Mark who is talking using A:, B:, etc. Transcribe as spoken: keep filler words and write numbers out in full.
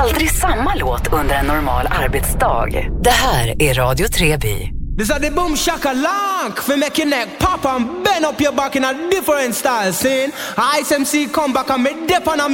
A: aldrig samma låt under en normal arbetsdag. Det här är Radio Treby.
B: This is the boom shaka lock for make your neck pop and bend up your back in a different style. Scene Ice M C come back and me dip on a